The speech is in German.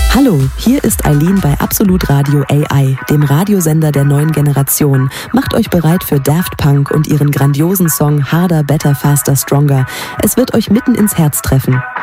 Hallo, hier ist Eileen bei Absolut Radio AI, dem Radiosender der neuen Generation. Macht euch bereit für Daft Punk und ihren grandiosen Song Harder, Better, Faster, Stronger. Es wird euch mitten ins Herz treffen.